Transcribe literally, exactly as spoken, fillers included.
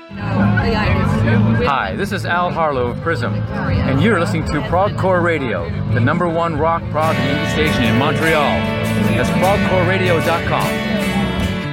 Hi, this is Al Harlow of Prism, and you're listening to Progcore Radio, the number one rock prog and indie station in Montreal. That's progcore radio dot com.